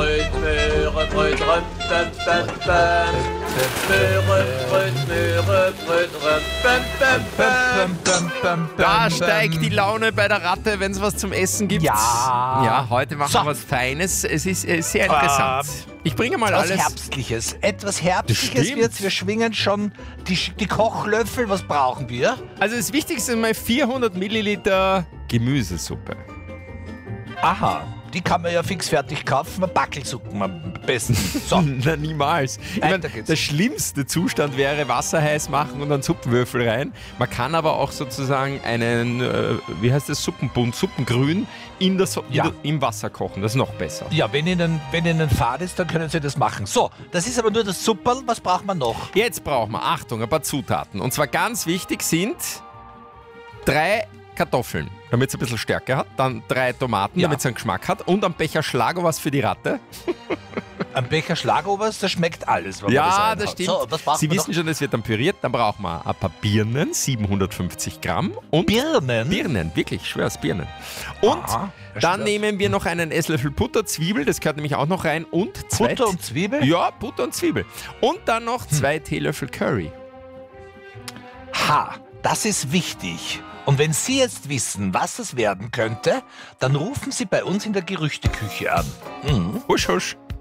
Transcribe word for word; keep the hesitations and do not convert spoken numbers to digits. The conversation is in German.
Möhre, Möhre, Bröt, Röm, Bäm, Bäm, Bäm. Möhre, Bröt, Möhre, Bröt, Röm, Bäm, Bäm, Bäm. Bam, bam, bam, Da bam. steigt die Laune bei der Ratte, wenn es was zum Essen gibt. Ja. Ja, heute machen So. wir was Feines. Es ist äh, sehr interessant. Ich bringe mal Etwas alles. Herbstliches. Etwas Herbstliches stimmt. wird's. Wir schwingen schon die, die Kochlöffel. Was brauchen wir? Also das Wichtigste ist mal vierhundert Milliliter Gemüsesuppe. Aha. Die kann man ja fix fertig kaufen. Backelsuppen am besten. So. Na, niemals. Ich Weiter mein, geht's. der schlimmste Zustand wäre Wasser heiß machen und dann Suppenwürfel rein. Man kann aber auch sozusagen einen, äh, wie heißt das, Suppenbund, Suppengrün in der so Ja. in der, im Wasser kochen. Das ist noch besser. Ja, wenn Ihnen, wenn Ihnen fad ist, dann können Sie das machen. So, das ist aber nur das Supperl. Was braucht man noch? Jetzt brauchen wir, Achtung, ein paar Zutaten. Und zwar ganz wichtig sind drei Kartoffeln, damit es ein bisschen Stärke hat. Dann drei Tomaten, Ja. damit es einen Geschmack hat. Und ein Becher Schlagobers für die Ratte. Ein Becher Schlagobers, da schmeckt alles. Wenn man Ja, das, das reinhaut. stimmt. So, was braucht Sie man wissen schon, das wird dann püriert. Dann brauchen wir ein paar Birnen, siebenhundertfünfzig Gramm. Und noch? Birnen. Birnen, wirklich, schwörs, Birnen. Und Aha, dann schwör. nehmen wir noch einen Esslöffel Butter, Zwiebel, das gehört nämlich auch noch rein. Und zwei Butter und Zwiebel? Ja, Butter und Zwiebel. Und dann noch zwei Teelöffel Curry. Ha, das ist wichtig. Und wenn Sie jetzt wissen, was das werden könnte, dann rufen Sie bei uns in der Gerüchteküche an. Mhm. Husch, husch.